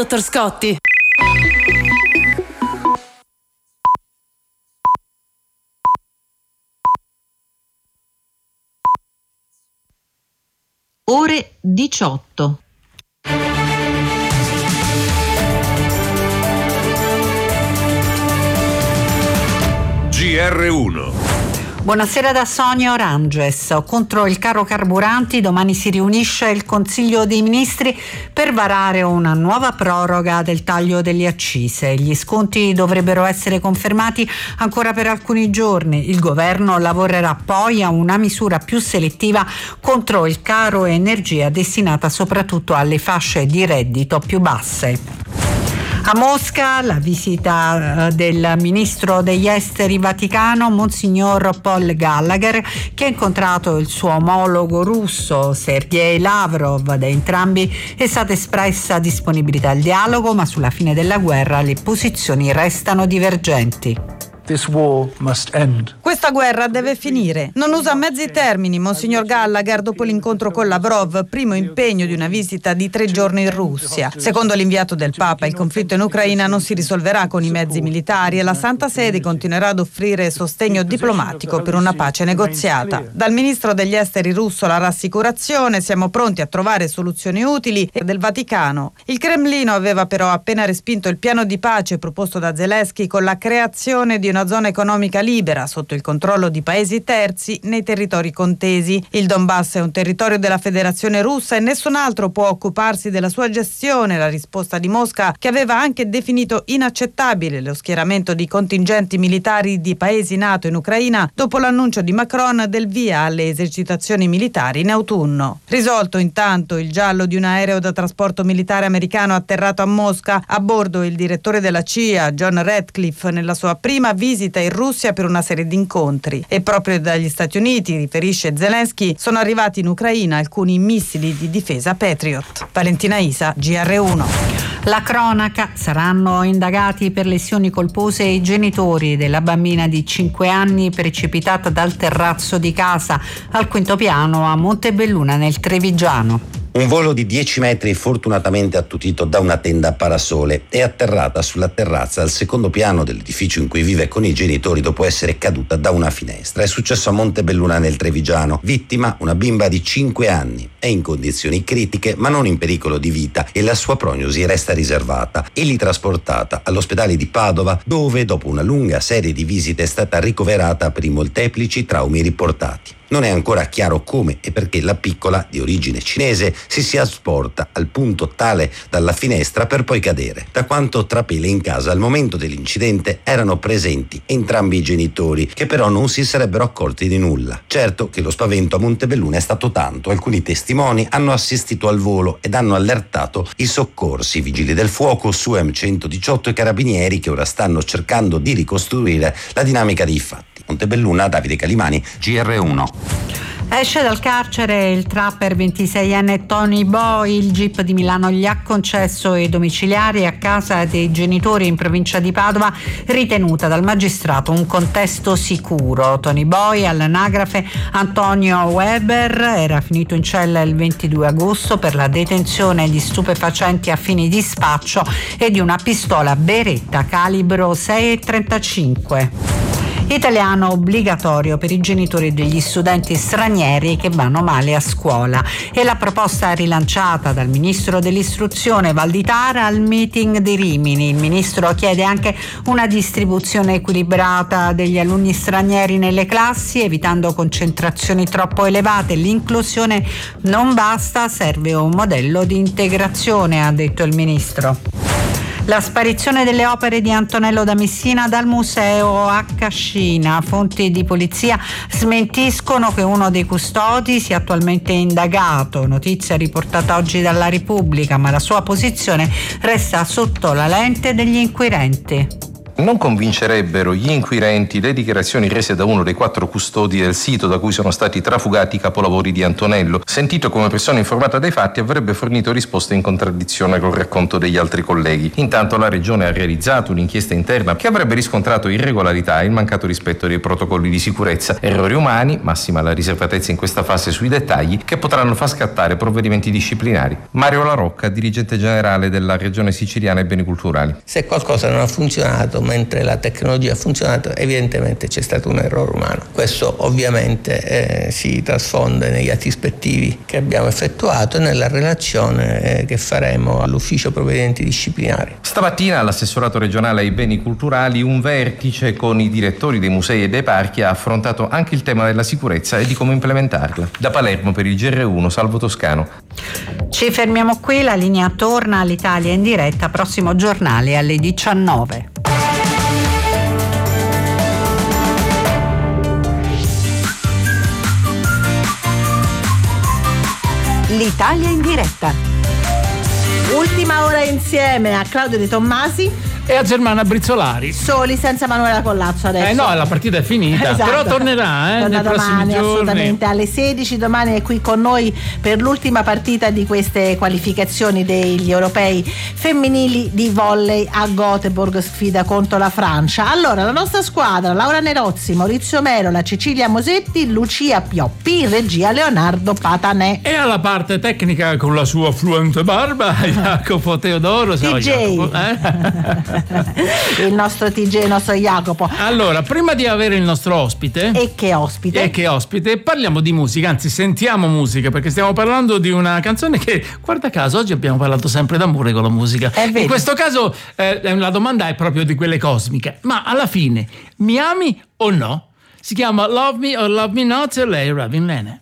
dottor Scotti. Ore 18. GR1. Buonasera da Sonia Oranges. Contro il caro carburanti domani si riunisce il Consiglio dei Ministri per varare una nuova proroga del taglio delle accise. Gli sconti dovrebbero essere confermati ancora per alcuni giorni. Il governo lavorerà poi a una misura più selettiva contro il caro energia destinata soprattutto alle fasce di reddito più basse. A Mosca la visita del ministro degli esteri vaticano Monsignor Paul Gallagher, che ha incontrato il suo omologo russo Sergei Lavrov. Da entrambi è stata espressa disponibilità al dialogo, ma sulla fine della guerra le posizioni restano divergenti. This war must end. Questa guerra deve finire. Non usa mezzi termini, Monsignor Gallagher, dopo l'incontro con Lavrov, primo impegno di una visita di 3 giorni in Russia. Secondo l'inviato del Papa, il conflitto in Ucraina non si risolverà con i mezzi militari e la Santa Sede continuerà ad offrire sostegno diplomatico per una pace negoziata. Dal ministro degli esteri russo la rassicurazione: siamo pronti a trovare soluzioni utili. E del Vaticano, il Cremlino aveva però appena respinto il piano di pace proposto da Zelensky con la creazione di una zona economica libera sotto il controllo di paesi terzi nei territori contesi. Il Donbass è un territorio della Federazione Russa e nessun altro può occuparsi della sua gestione. La risposta di Mosca, che aveva anche definito inaccettabile lo schieramento di contingenti militari di paesi NATO in Ucraina dopo l'annuncio di Macron del via alle esercitazioni militari in autunno. Risolto intanto il giallo di un aereo da trasporto militare americano atterrato a Mosca. A bordo il direttore della CIA, John Ratcliffe, nella sua prima visita in Russia per una serie di incontri. E proprio dagli Stati Uniti, riferisce Zelensky, sono arrivati in Ucraina alcuni missili di difesa Patriot. Valentina Isa, GR1. La cronaca: saranno indagati per lesioni colpose i genitori della bambina di 5 anni precipitata dal terrazzo di casa al 5° piano a Montebelluna nel Trevigiano. Un volo di 10 metri fortunatamente attutito da una tenda a parasole è atterrata sulla terrazza al 2° piano dell'edificio in cui vive con i genitori dopo essere caduta da una finestra. È successo a Montebelluna nel Trevigiano. Vittima una bimba di 5 anni. È in condizioni critiche ma non in pericolo di vita e la sua prognosi resta riservata. Egli trasportata all'ospedale di Padova, dove dopo una lunga serie di visite è stata ricoverata per i molteplici traumi riportati. Non è ancora chiaro come e perché la piccola, di origine cinese, si sia sporta al punto tale dalla finestra per poi cadere. Da quanto trapela in casa al momento dell'incidente erano presenti entrambi i genitori, che però non si sarebbero accorti di nulla. Certo che lo spavento a Montebelluna è stato tanto. Alcuni testimoni hanno assistito al volo ed hanno allertato i soccorsi, vigili del fuoco, SUEM 118 e carabinieri, che ora stanno cercando di ricostruire la dinamica dei fatti. Montebelluna, Davide Calimani, GR1. Esce dal carcere il trapper 26enne Tony Boy. Il GIP di Milano gli ha concesso i domiciliari a casa dei genitori in provincia di Padova, ritenuta dal magistrato un contesto sicuro. Tony Boy, all'anagrafe Antonio Weber, era finito in cella il 22 agosto per la detenzione di stupefacenti a fini di spaccio e di una pistola Beretta calibro 6,35. Italiano obbligatorio per i genitori degli studenti stranieri che vanno male a scuola. È la proposta rilanciata dal ministro dell'istruzione Valditara al meeting di Rimini. Il ministro chiede anche una distribuzione equilibrata degli alunni stranieri nelle classi, evitando concentrazioni troppo elevate. L'inclusione non basta, serve un modello di integrazione, ha detto il ministro. La sparizione delle opere di Antonello da Messina dal museo a Cascina. Fonti di polizia smentiscono che uno dei custodi sia attualmente indagato. Notizia riportata oggi dalla Repubblica, ma la sua posizione resta sotto la lente degli inquirenti. Non convincerebbero gli inquirenti le dichiarazioni rese da uno dei 4 custodi del sito da cui sono stati trafugati i capolavori di Antonello. Sentito come persona informata dei fatti, avrebbe fornito risposte in contraddizione col racconto degli altri colleghi. Intanto la Regione ha realizzato un'inchiesta interna che avrebbe riscontrato irregolarità e il mancato rispetto dei protocolli di sicurezza, errori umani, massima la riservatezza in questa fase sui dettagli, che potranno far scattare provvedimenti disciplinari. Mario La Rocca, dirigente generale della Regione Siciliana ai Beni Culturali. Se qualcosa non ha funzionato mentre la tecnologia ha funzionato, evidentemente c'è stato un errore umano. Questo ovviamente si trasfonde negli atti ispettivi che abbiamo effettuato e nella relazione che faremo all'ufficio provvedimenti disciplinari. Stamattina all'assessorato regionale ai beni culturali un vertice con i direttori dei musei e dei parchi ha affrontato anche il tema della sicurezza e di come implementarla. Da Palermo per il GR1 Salvo Toscano. Ci fermiamo qui, la linea torna all'Italia in diretta, prossimo giornale alle 19. L'Italia in diretta. Ultima ora insieme a Claudio De Tommasi e a Germana Brizzolari. Soli senza Manuela Collazzo adesso. No, la partita è finita. Esatto. Però tornerà nei prossimi giorni. Assolutamente alle 16. Domani è qui con noi per l'ultima partita di queste qualificazioni degli europei femminili di volley a Göteborg, sfida contro la Francia. Allora, la nostra squadra: Laura Nerozzi, Maurizio Merola, Cecilia Mosetti, Lucia Pioppi, in regia Leonardo Patanè. E alla parte tecnica con la sua fluente barba Jacopo Teodoro. TJ. Il nostro TJ, il nostro Jacopo. Allora, prima di avere il nostro ospite. E che ospite, parliamo di musica, anzi sentiamo musica, perché stiamo parlando di una canzone che, guarda caso, oggi abbiamo parlato sempre d'amore con la musica. In questo caso la domanda è proprio di quelle cosmiche, ma alla fine mi ami o no? Si chiama Love Me or Love Me Not, e lei Ravin Lene.